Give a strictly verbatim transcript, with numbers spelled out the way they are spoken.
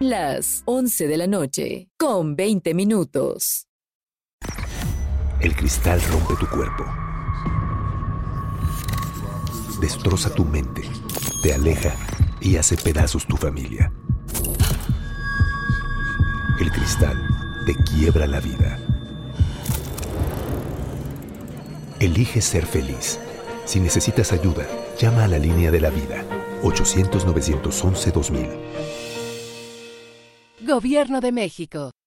Las once de la noche, con veinte minutos. El cristal rompe tu cuerpo. Destroza tu mente, te aleja y hace pedazos tu familia. El cristal te quiebra la vida. Elige ser feliz. Si necesitas ayuda, llama a la línea de la vida, ochocientos, novecientos once, dos mil. Gobierno de México.